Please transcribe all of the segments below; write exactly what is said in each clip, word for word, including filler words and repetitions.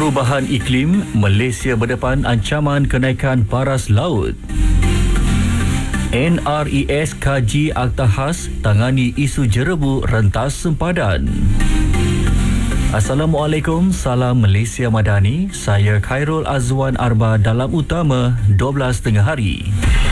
Perubahan iklim, Malaysia berdepan ancaman kenaikan paras laut. N R I S kaji Akta Khas tangani isu jerebu rentas sempadan. Assalamualaikum, salam Malaysia Madani. Saya Khairul Azwan Arba dalam utama dua belas tengah hari.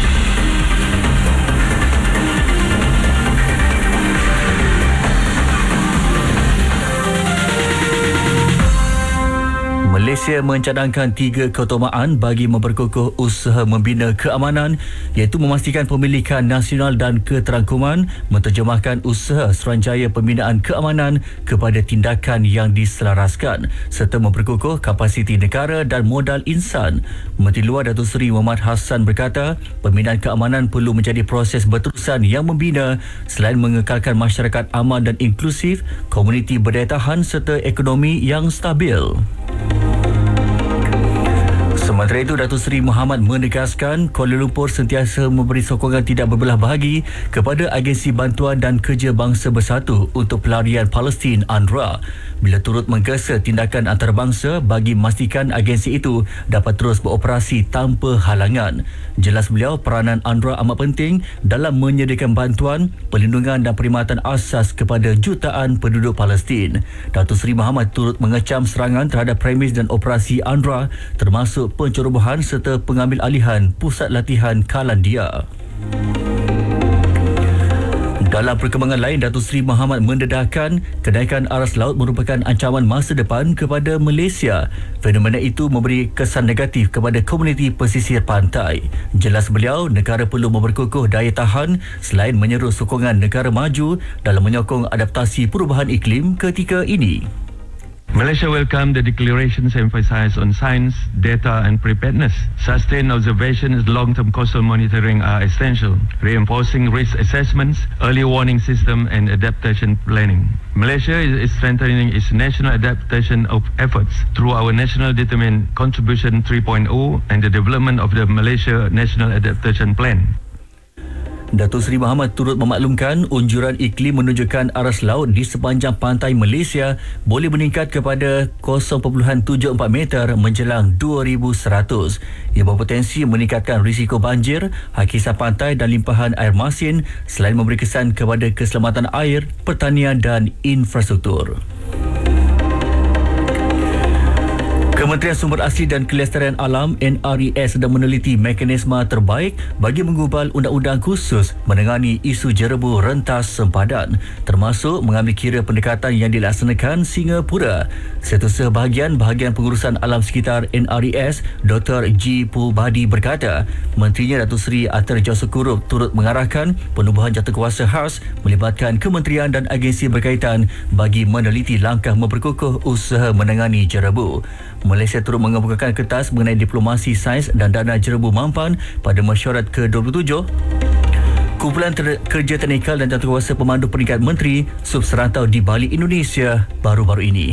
Malaysia mencadangkan tiga keutamaan bagi memperkukuh usaha membina keamanan, iaitu memastikan pemilikan nasional dan keterangkuman, menterjemahkan usaha Suruhanjaya Pembinaan Keamanan kepada tindakan yang diselaraskan, serta memperkukuh kapasiti negara dan modal insan. Menteri Luar Datuk Seri Muhammad Hassan berkata, pembinaan keamanan perlu menjadi proses berterusan yang membina selain mengekalkan masyarakat aman dan inklusif, komuniti berdaya tahan serta ekonomi yang stabil. Sementara itu, Datuk Seri Muhammad menegaskan Kuala Lumpur sentiasa memberi sokongan tidak berbelah bahagi kepada Agensi Bantuan dan Kerja Bangsa Bersatu untuk Pelarian Palestin UNRWA bila turut menggesa tindakan antarabangsa bagi memastikan agensi itu dapat terus beroperasi tanpa halangan. Jelas beliau, peranan UNRWA amat penting dalam menyediakan bantuan, perlindungan dan perkhidmatan asas kepada jutaan penduduk Palestin. Datuk Seri Muhammad turut mengecam serangan terhadap premis dan operasi UNRWA, termasuk pencerobohan serta pengambil alihan pusat latihan Kalandia. Dalam perkembangan lain, Datuk Seri Muhammad mendedahkan kenaikan aras laut merupakan ancaman masa depan kepada Malaysia. Fenomena itu memberi kesan negatif kepada komuniti pesisir pantai. Jelas beliau, negara perlu memperkukuh daya tahan selain menyeru sokongan negara maju dalam menyokong adaptasi perubahan iklim ketika ini. Malaysia welcomed the declaration's emphasis on science, data and preparedness. Sustained observation and long-term coastal monitoring are essential, reinforcing risk assessments, early warning system and adaptation planning. Malaysia is strengthening its national adaptation of efforts through our National Determined Contribution three point oh and the development of the Malaysia National Adaptation Plan. Datuk Seri Muhammad turut memaklumkan unjuran iklim menunjukkan aras laut di sepanjang pantai Malaysia boleh meningkat kepada kosong perpuluhan tujuh empat meter menjelang dua ribu seratus. Ia berpotensi meningkatkan risiko banjir, hakisan pantai dan limpahan air masin selain memberi kesan kepada keselamatan air, pertanian dan infrastruktur. Kementerian Sumber Asli dan Kelestarian Alam N R I S sedang meneliti mekanisme terbaik bagi menggubal undang-undang khusus menangani isu jerebu rentas sempadan, termasuk mengambil kira pendekatan yang dilaksanakan Singapura. Setiausaha bahagian bahagian pengurusan alam sekitar N R I S, Doktor G. Pubadi berkata, Menterinya Datuk Seri Atar Josukurup turut mengarahkan penubuhan jawatankuasa khas melibatkan kementerian dan agensi berkaitan bagi meneliti langkah memperkukuh usaha menangani jerebu. Malaysia turut mengemukakan kertas mengenai diplomasi sains dan dana jerebu mampan pada mesyuarat ke dua puluh tujuh. Kumpulan ter- Kerja Teknikal dan Jawatankuasa Pemandu Peringkat Menteri Sub Serantau di Bali, Indonesia baru-baru ini.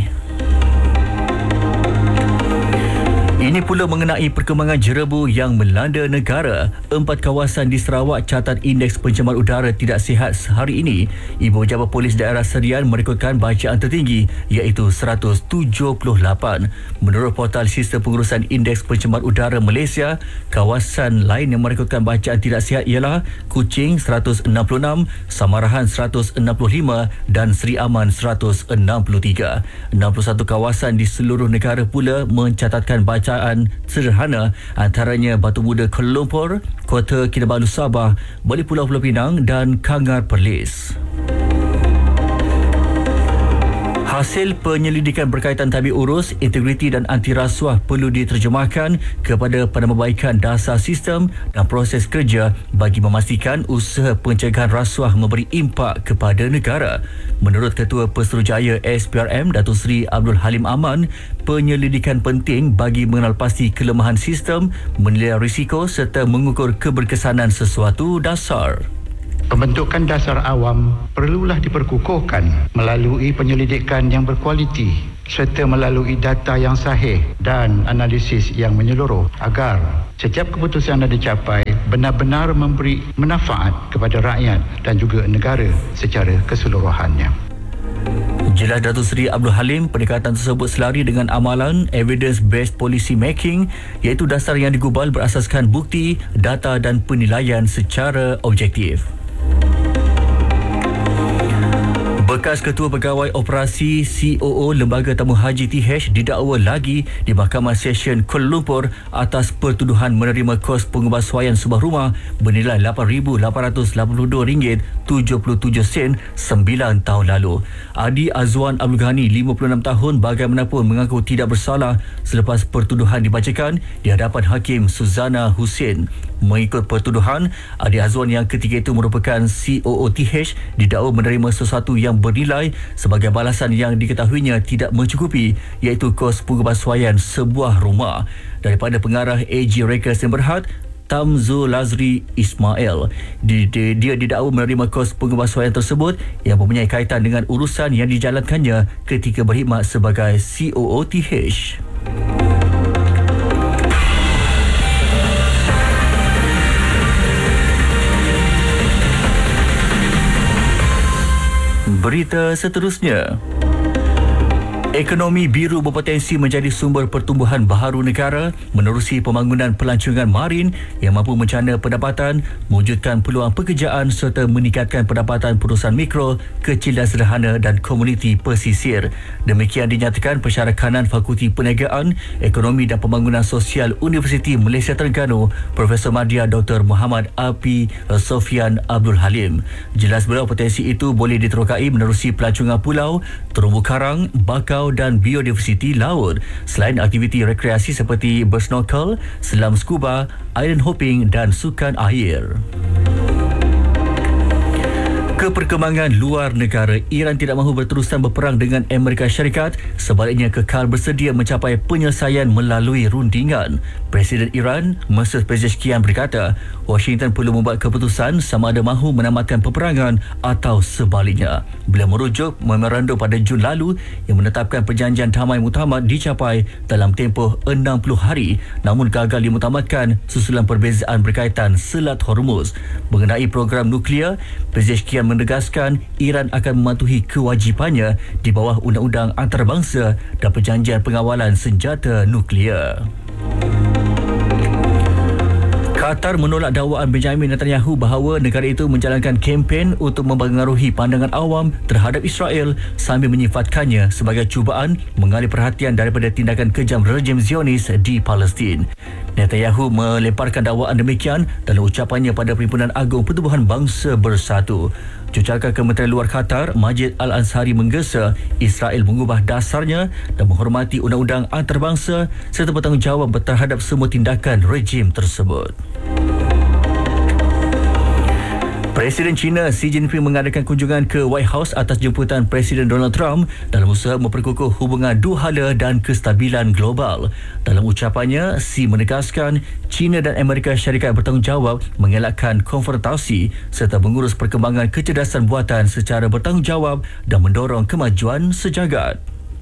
Ini pula mengenai perkembangan jerebu yang melanda negara. Empat kawasan di Sarawak catat indeks pencemaran udara tidak sihat sehari ini. Ibu Jabat Polis Daerah Serian merekodkan bacaan tertinggi iaitu seratus tujuh puluh lapan. Menurut portal Sistem Pengurusan Indeks Pencemaran Udara Malaysia, kawasan lain yang merekodkan bacaan tidak sihat ialah Kuching seratus enam puluh enam, Samarahan seratus enam puluh lima dan Seri Aman seratus enam puluh tiga. enam puluh satu kawasan di seluruh negara pula mencatatkan bacaan sederhana, antaranya Batu Muda Kuala Lumpur, Kota Kinabalu Sabah, Bali Pulau Pulau Pinang dan Kangar Perlis. Hasil penyelidikan berkaitan tabik urus, integriti dan anti rasuah perlu diterjemahkan kepada penambahbaikan dasar sistem dan proses kerja bagi memastikan usaha pencegahan rasuah memberi impak kepada negara. Menurut Ketua Pesuruhjaya S P R M Datuk Seri Abdul Halim Aman, penyelidikan penting bagi mengenal pasti kelemahan sistem, menilai risiko serta mengukur keberkesanan sesuatu dasar. Pembentukan dasar awam perlulah diperkukuhkan melalui penyelidikan yang berkualiti serta melalui data yang sahih dan analisis yang menyeluruh agar setiap keputusan yang dicapai benar-benar memberi manfaat kepada rakyat dan juga negara secara keseluruhannya. Jelas Datuk Seri Abdul Halim, pendekatan tersebut selari dengan amalan evidence-based policy making, iaitu dasar yang digubal berasaskan bukti, data dan penilaian secara objektif. Bekas Ketua Pegawai Operasi C O O Lembaga Tamu Haji T H didakwa lagi di Mahkamah Session Kuala Lumpur atas pertuduhan menerima kos pengubahsuaian sebuah rumah bernilai lapan ribu lapan ratus lapan puluh dua ringgit tujuh puluh tujuh sen sembilan tahun lalu. Adi Azwan Abdul Ghani, lima puluh enam tahun, bagaimanapun mengaku tidak bersalah selepas pertuduhan dibacakan di hadapan Hakim Suzana Hussein. Mengikut pertuduhan, Adi Azwan yang ketika itu merupakan C O O T H didakwa menerima sesuatu yang bernilai sebagai balasan yang diketahuinya tidak mencukupi, iaitu kos pengubahsuaian sebuah rumah daripada pengarah A G Rekas yang Berhad Tamzul Lazri Ismail. Dia, dia didakwa menerima kos pengubahsuaian tersebut yang mempunyai kaitan dengan urusan yang dijalankannya ketika berkhidmat sebagai C O O T H. Berita seterusnya. Ekonomi biru berpotensi menjadi sumber pertumbuhan baharu negara menerusi pembangunan pelancongan marin yang mampu mencana pendapatan, mewujudkan peluang pekerjaan serta meningkatkan pendapatan perusahaan mikro, kecil dan sederhana dan komuniti pesisir. Demikian dinyatakan pensyarah kanan Fakulti Perniagaan, Ekonomi dan Pembangunan Sosial Universiti Malaysia Terengganu, Profesor Madya Doktor Muhammad Api Sofian Abdul Halim. Jelas beliau potensi itu boleh diterokai menerusi pelancongan pulau, terumbu karang, bakau dan biodiversiti laut, selain aktiviti rekreasi seperti bersnorkel, selam scuba, island hopping dan sukan air. Keperkembangan luar negara, Iran tidak mahu berterusan berperang dengan Amerika Syarikat, sebaliknya kekal bersedia mencapai penyelesaian melalui rundingan. Presiden Iran, Masud Pezeshkian berkata, Washington perlu membuat keputusan sama ada mahu menamatkan peperangan atau sebaliknya. Beliau merujuk memorandum pada Jun lalu yang menetapkan perjanjian damai muktamad dicapai dalam tempoh enam puluh hari, namun gagal dimuktamadkan susulan perbezaan berkaitan Selat Hormuz. Mengenai program nuklear, Pezeshkian menegaskan Iran akan mematuhi kewajipannya di bawah undang-undang antarabangsa dan perjanjian pengawalan senjata nuklear. Qatar menolak dakwaan Benjamin Netanyahu bahawa negara itu menjalankan kempen untuk mempengaruhi pandangan awam terhadap Israel sambil menyifatkannya sebagai cubaan mengalih perhatian daripada tindakan kejam rejim Zionis di Palestin. Netanyahu melemparkan dakwaan demikian dalam ucapannya pada Perhimpunan Agung Pertubuhan Bangsa Bersatu. Jurucakap Kementerian Luar Qatar, Majid Al-Ansari, menggesa Israel mengubah dasarnya dan menghormati undang-undang antarabangsa serta bertanggungjawab terhadap semua tindakan rejim tersebut. Presiden China Xi Jinping mengadakan kunjungan ke White House atas jemputan Presiden Donald Trump dalam usaha memperkukuh hubungan dua hala dan kestabilan global. Dalam ucapannya, Xi menegaskan China dan Amerika Syarikat bertanggungjawab mengelakkan konfrontasi serta mengurus perkembangan kecerdasan buatan secara bertanggungjawab dan mendorong kemajuan sejagat.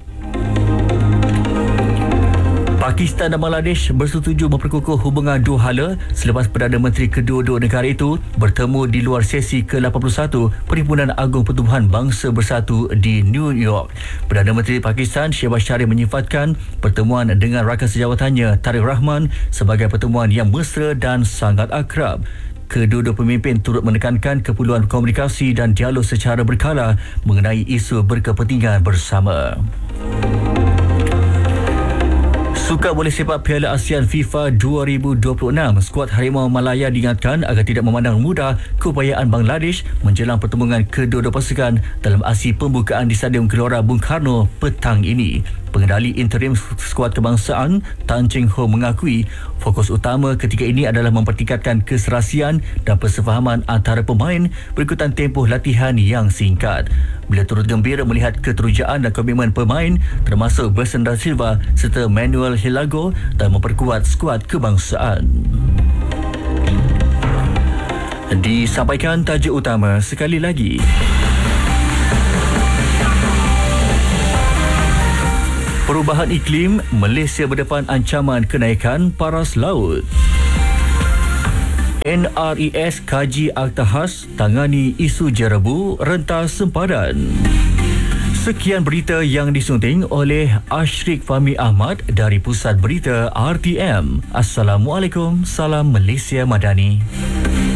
Pakistan dan Bangladesh bersetuju memperkukuh hubungan dua hala selepas Perdana Menteri kedua-dua negara itu bertemu di luar sesi ke lapan puluh satu Perhimpunan Agung Pertubuhan Bangsa Bersatu di New York. Perdana Menteri Pakistan Shehbaz Sharif menyifatkan pertemuan dengan rakan sejawatannya Tariq Rahman sebagai pertemuan yang mesra dan sangat akrab. Kedua-dua pemimpin turut menekankan keperluan komunikasi dan dialog secara berkala mengenai isu berkepentingan bersama. Sukan bola sepak Piala ASEAN FIFA dua ribu dua puluh enam, skuad Harimau Malaya diingatkan agar tidak memandang mudah keupayaan Bangladesh menjelang pertemuan kedua-dua pasukan dalam aksi pembukaan di Stadium Gelora Bung Karno petang ini. Pengendali interim skuad kebangsaan Tan Cheng Ho mengakui fokus utama ketika ini adalah mempertingkatkan keserasian dan persefahaman antara pemain berikutan tempoh latihan yang singkat. Beliau turut gembira melihat keterujaan dan komitmen pemain termasuk Bersan da Silva serta Manuel Hilago dalam memperkuat skuad kebangsaan. Disampaikan tajuk utama sekali lagi. Perubahan iklim, Malaysia berdepan ancaman kenaikan paras laut. N R I S kaji Akta Khas tangani isu jerebu rentas sempadan. Sekian berita yang disunting oleh Ashrik Fahmi Ahmad dari Pusat Berita R T M. Assalamualaikum, salam Malaysia Madani.